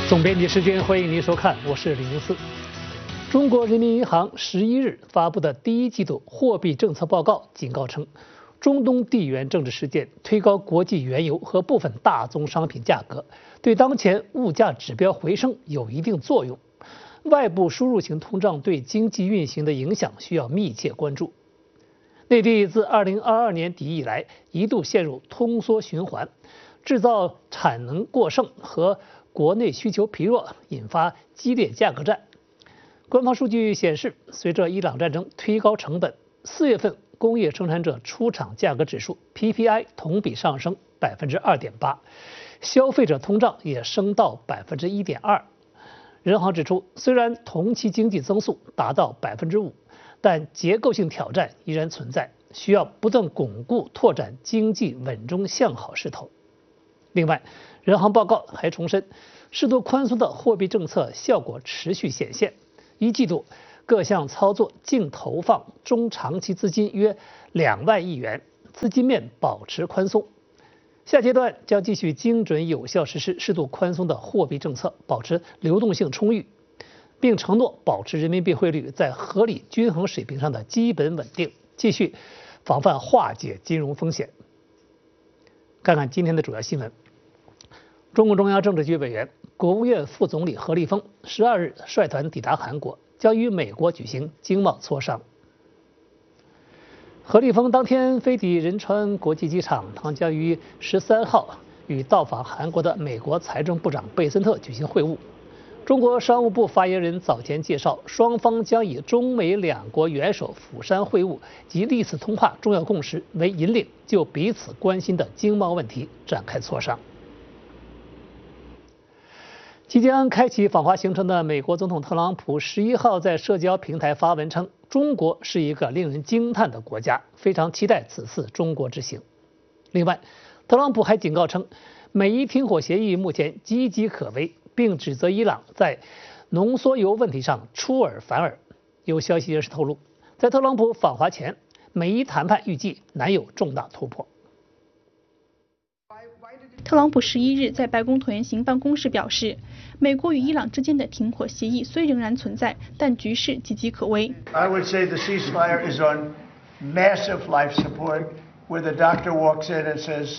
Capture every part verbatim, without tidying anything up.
总编辑时间，欢迎您收看，我是李明思。中国人民银行十一日发布的第一季度货币政策报告警告称，中东地缘政治事件推高国际原油和部分大宗商品价格，对当前物价指标回升有一定作用。外部输入型通胀对经济运行的影响需要密切关注。内地自二零二二年底以来一度陷入通缩循环，制造产能过剩和国内需求疲弱，引发激烈价格战。官方数据显示，随着伊朗战争推高成本，四月份工业生产者出厂价格指数 P P I 同比上升百分之二点八，消费者通胀也升到百分之一点二。人行指出，虽然同期经济增速达到百分之五，但结构性挑战依然存在，需要不断巩固拓展经济稳中向好势头。另外，人行报告还重申，适度宽松的货币政策效果持续显现。一季度各项操作净投放中长期资金约两万亿元，资金面保持宽松。下阶段将继续精准有效实施适度宽松的货币政策，保持流动性充裕，并承诺保持人民币汇率在合理均衡水平上的基本稳定，继续防范化解金融风险。看看今天的主要新闻。中共中央政治局委员、国务院副总理何立峰十二日率团抵达韩国，将与美国举行经贸磋商。何立峰当天飞抵仁川国际机场，将将于十三号与到访韩国的美国财政部长贝森特举行会晤。中国商务部发言人早前介绍，双方将以中美两国元首釜山会晤及历次通话重要共识为引领，就彼此关心的经贸问题展开磋商。即将开启访华行程的美国总统特朗普十一号在社交平台发文称，中国是一个令人惊叹的国家，非常期待此次中国之行。另外，特朗普还警告称，美伊停火协议目前岌岌可危，并指责伊朗在浓缩铀问题上出尔反尔。有消息人士透露，在特朗普访华前，美伊谈判预计难有重大突破。 特朗普十一日在白宫椭圆形办公室表示，美国与伊朗之间的停火协议虽仍然存在，但局势岌岌可危。 I would say the ceasefire is on massive life support, where the doctor walks in and says,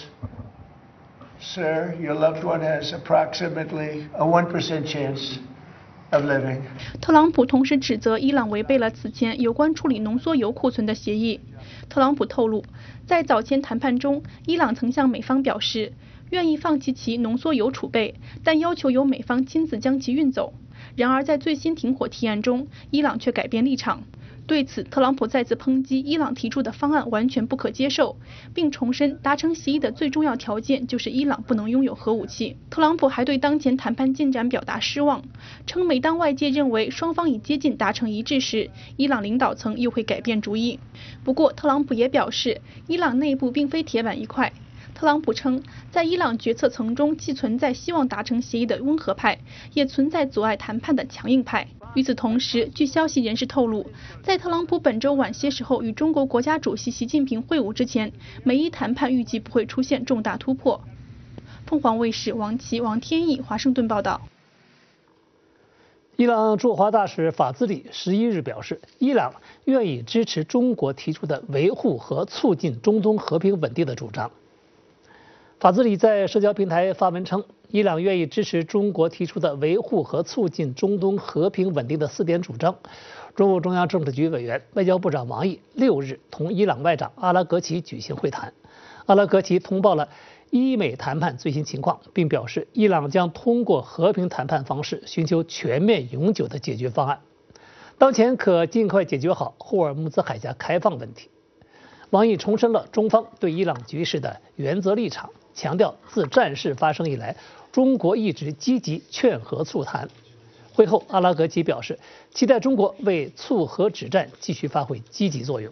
"Sir, your loved one has approximately a one percent chance of living." 特朗普同时指责伊朗违背了此前有关处理浓缩铀库存的协议。特朗普透露，在早前谈判中，伊朗曾向美方表示，愿意放弃其浓缩铀储备，但要求由美方亲自将其运走。然而，在最新停火提案中，伊朗却改变立场。对此，特朗普再次抨击伊朗提出的方案完全不可接受，并重申达成协议的最重要条件就是伊朗不能拥有核武器。特朗普还对当前谈判进展表达失望，称每当外界认为双方已接近达成一致时，伊朗领导层又会改变主意。不过，特朗普也表示，伊朗内部并非铁板一块。特朗普称，在伊朗决策层中既存在希望达成协议的温和派，也存在阻碍谈判的强硬派。与此同时，据消息人士透露，在特朗普本周晚些时候与中国国家主席习近平会晤之前，美伊谈判预计不会出现重大突破。凤凰卫视王琦、王天翼华盛顿报道。 伊朗驻华大使法兹里十一日表示，伊朗愿意支持中国提出的维护和促进中东和平稳定的主张。法兹里在社交平台发文称，伊朗愿意支持中国提出的维护和促进中东和平稳定的四点主张。中共中央政治局委员、外交部长王毅六日同伊朗外长阿拉格齐举行会谈。阿拉格齐通报了伊美谈判最新情况，并表示伊朗将通过和平谈判方式寻求全面永久的解决方案，当前可尽快解决好霍尔木兹海峡开放问题。王毅重申了中方对伊朗局势的原则立场，强调自战事发生以来，中国一直积极劝和促谈。会后，阿拉格齐表示，期待中国为促和止战继续发挥积极作用。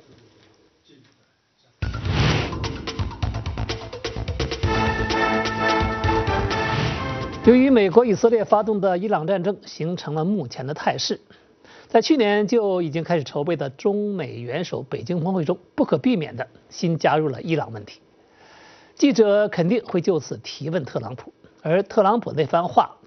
由于美国、以色列发动的伊朗战争形成了目前的态势，在去年就已经开始筹备的中美元首北京峰会中，不可避免的新加入了伊朗问题。记者肯定会就此提问特朗普，而特朗普那番话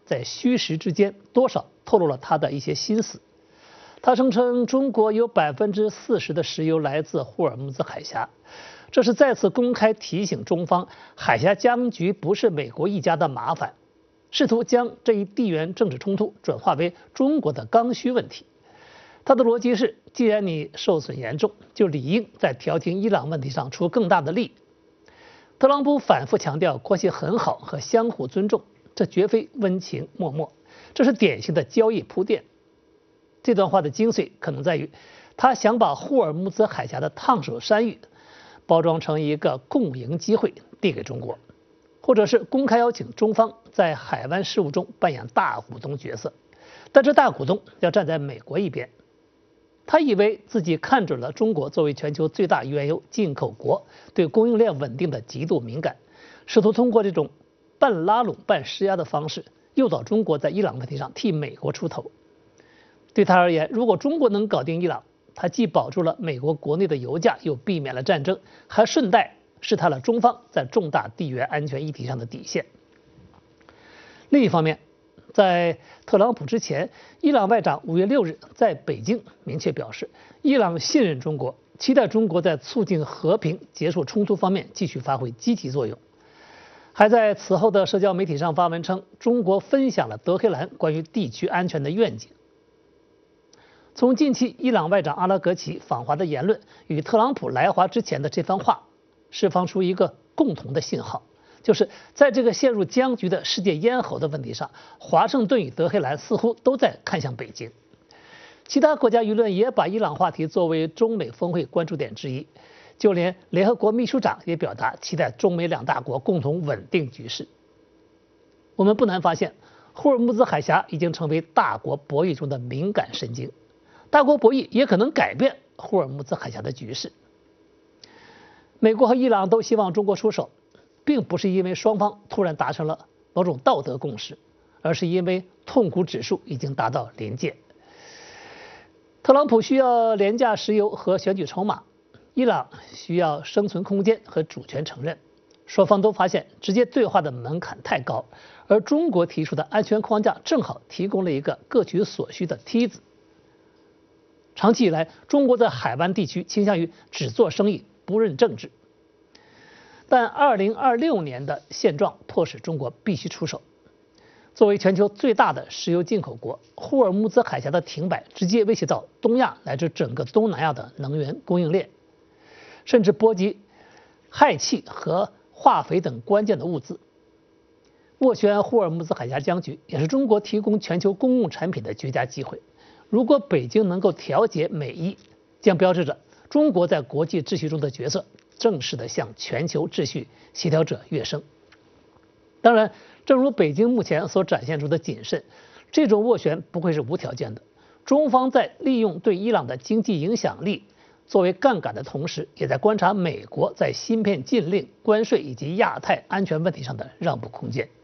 在虚实之间多少透露了他的一些心思。他声称中国有百分之四十的石油来自霍尔木兹海峡，这是再次公开提醒中方，海峡僵局不是美国一家的麻烦，试图将这一地缘政治冲突转化为中国的刚需问题。他的逻辑是，既然你受损严重，就理应在调停伊朗问题上出更大的力。特朗普反复强调关系很好和相互尊重，这绝非温情脉脉，这是典型的交易铺垫。这段话的精髓可能在于，他想把霍尔木兹海峡的烫手山芋包装成一个共赢机会递给中国，或者是公开邀请中方在海湾事务中扮演大股东角色，但这大股东要站在美国一边。他以为自己看准了中国作为全球最大原油进口国，对供应链稳定的极度敏感，试图通过这种半拉拢半施压的方式，诱导中国在伊朗问题上替美国出头。对他而言，如果中国能搞定伊朗，他既保住了美国国内的油价，又避免了战争，还顺带试探了中方在重大地缘安全议题上的底线。另一方面，在特朗普之前，伊朗外长五月六日在北京明确表示，伊朗信任中国，期待中国在促进和平、结束冲突方面继续发挥积极作用。还在此后的社交媒体上发文称，中国分享了德黑兰关于地区安全的愿景。从近期伊朗外长阿拉格齐访华的言论与特朗普来华之前的这番话，释放出一个共同的信号，就是在这个陷入僵局的世界咽喉的问题上，华盛顿与德黑兰似乎都在看向北京。其他国家舆论也把伊朗话题作为中美峰会关注点之一，就连联合国秘书长也表达期待中美两大国共同稳定局势。我们不难发现，霍尔木兹海峡已经成为大国博弈中的敏感神经，大国博弈也可能改变霍尔木兹海峡的局势。美国和伊朗都希望中国出手，并不是因为双方突然达成了某种道德共识，而是因为痛苦指数已经达到临界。特朗普需要廉价石油和选举筹码，伊朗需要生存空间和主权承认。双方都发现直接对话的门槛太高，而中国提出的安全框架正好提供了一个各取所需的梯子。长期以来，中国在海湾地区倾向于只做生意不认政治，但二零二六年的现状迫使中国必须出手。作为全球最大的石油进口国，霍尔木兹海峡的停摆直接威胁到东亚乃至整个东南亚的能源供应链，甚至波及氦气和化肥等关键的物资。斡旋霍尔木兹海峡僵局也是中国提供全球公共产品的绝佳机会。如果北京能够调节美伊，将标志着中国在国际秩序中的角色正式的向全球秩序协调者跃升。当然，正如北京目前所展现出的谨慎，这种斡旋不会是无条件的。中方在利用对伊朗的经济影响力作为杠杆的同时，也在观察美国在芯片禁令、关税以及亚太安全问题上的让步空间。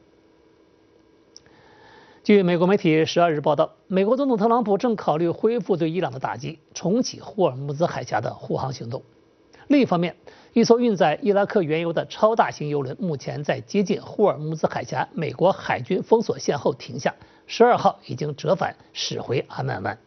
据美国媒体十二日报道，美国总统特朗普正考虑恢复对伊朗的打击，重启霍尔木兹海峡的护航行动。另一方面，一艘运载伊拉克原油的超大型油轮目前在接近霍尔木兹海峡美国海军封锁线后停下，十二号已经折返驶回阿曼湾。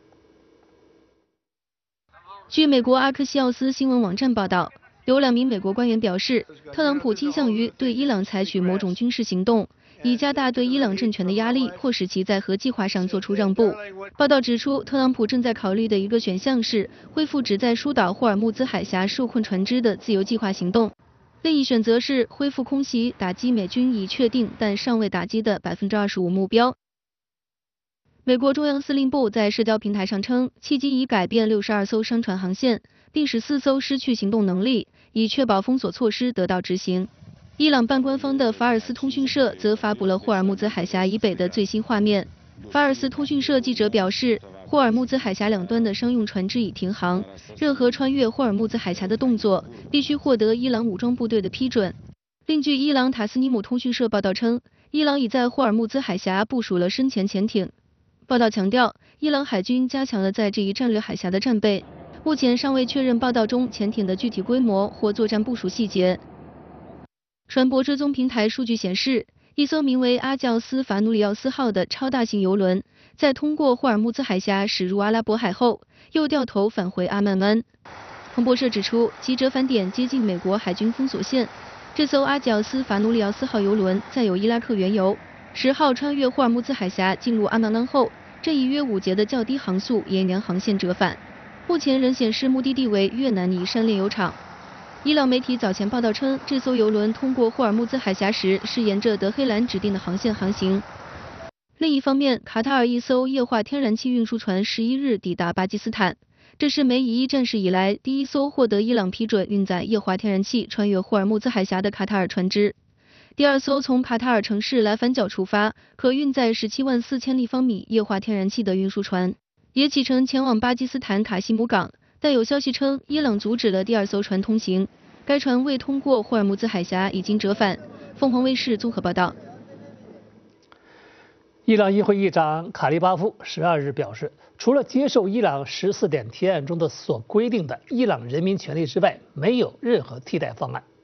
据美国阿克西奥斯新闻网站报道，有两名美国官员表示，特朗普倾向于对伊朗采取某种军事行动，以加大对伊朗政权的压力，或使其在核计划上做出让步。报道指出，特朗普正在考虑的一个选项是恢复旨在疏导霍尔木兹海峡受困船只的自由计划行动，另一选择是恢复空袭打击美军已确定但尚未打击的 百分之二十五 目标。美国中央司令部在社交平台上称，契机已改变六十二艘商船航线，并使四艘失去行动能力，以确保封锁措施得到执行。伊朗半官方的法尔斯通讯社则发布了霍尔木兹海峡以北的最新画面。法尔斯通讯社记者表示，霍尔木兹海峡两端的商用船只已停航，任何穿越霍尔木兹海峡的动作必须获得伊朗武装部队的批准。另据伊朗塔斯尼姆通讯社报道称，伊朗已在霍尔木兹海峡部署了深潜潜艇。报道强调，伊朗海军加强了在这一战略海峡的战备，目前尚未确认报道中潜艇的具体规模或作战部署细节。船舶追踪平台数据显示， 一艘名为阿教斯法努里奥斯号的超大型油轮，在通过霍尔木兹海峡驶入阿拉伯海后，又掉头返回阿曼湾。彭博社指出，其折返点接近美国海军封锁线。这艘阿绞斯法努里奥斯号油轮载有伊拉克原油，十号穿越霍尔木兹海峡进入阿曼湾后，正以约五节的较低航速沿原航线折返。目前仍显示目的地为越南尼山炼油厂。伊朗媒体早前报道称，这艘油轮通过霍尔木兹海峡时是沿着德黑兰指定的航线航行。另一方面，卡塔尔一艘液化天然气运输船十一日抵达巴基斯坦。这是美以伊战事以来第一艘获得伊朗批准运载液化天然气穿越霍尔木兹海峡的卡塔尔船只。第二艘从卡塔尔城市莱凡角出发，可运载十七万四千立方米液化天然气的运输船，也启程前往巴基斯坦卡西姆港。但有消息称，伊朗阻止了第二艘船通行，该船未通过霍尔木兹海峡，已经折返。凤凰卫视综合报道。 伊朗议会议长卡利巴夫十二日表示，除了接受伊朗十四点提案中的所规定的伊朗人民权利之外，没有任何替代方案。